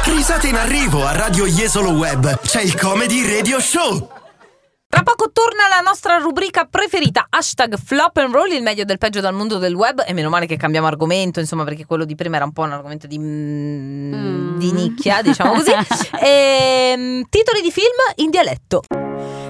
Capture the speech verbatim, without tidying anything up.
Risate in arrivo a Radio Jesolo Web. C'è il Comedy Radio Show. Tra poco torna la nostra rubrica preferita, hashtag Flop and Roll, il meglio del peggio dal mondo del web. E meno male che cambiamo argomento, insomma, perché quello di prima era un po' un argomento di, mm, mm. di nicchia, diciamo così. E, titoli di film in dialetto.